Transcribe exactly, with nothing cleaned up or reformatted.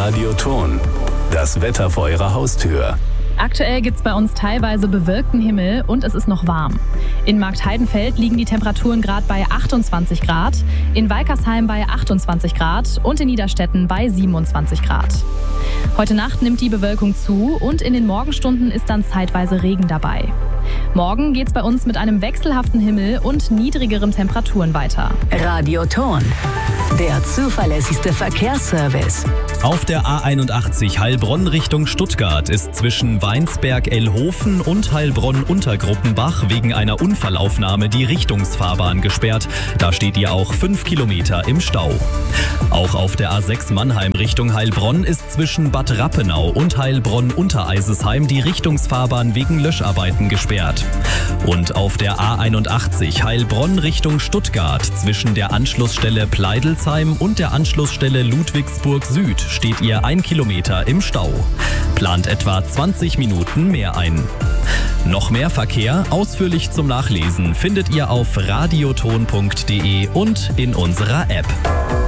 Radioton. Das Wetter vor Ihrer Haustür. Aktuell gibt es bei uns teilweise bewölkten Himmel und es ist noch warm. In Marktheidenfeld liegen die Temperaturen gerade bei achtundzwanzig Grad, in Walkersheim bei achtundzwanzig Grad und in Niederstetten bei siebenundzwanzig Grad. Heute Nacht nimmt die Bewölkung zu und in den Morgenstunden ist dann zeitweise Regen dabei. Morgen geht's bei uns mit einem wechselhaften Himmel und niedrigeren Temperaturen weiter. Radioton, der zuverlässigste Verkehrsservice. Auf der A einundachtzig Heilbronn Richtung Stuttgart ist zwischen Weinsberg-Ellhofen und Heilbronn-Untergruppenbach wegen einer Unfallaufnahme die Richtungsfahrbahn gesperrt. Da steht ihr auch fünf Kilometer im Stau. Auch auf der A sechs Mannheim Richtung Heilbronn ist zwischen Bad Rappenau und Heilbronn-Untereisesheim die Richtungsfahrbahn wegen Löscharbeiten gesperrt. Und auf der A einundachtzig Heilbronn Richtung Stuttgart zwischen der Anschlussstelle Pleidelsheim und der Anschlussstelle Ludwigsburg Süd steht ihr ein Kilometer im Stau. Plant etwa zwanzig Minuten mehr ein. Noch mehr Verkehr, ausführlich zum Nachlesen, findet ihr auf radioton punkt de und in unserer App.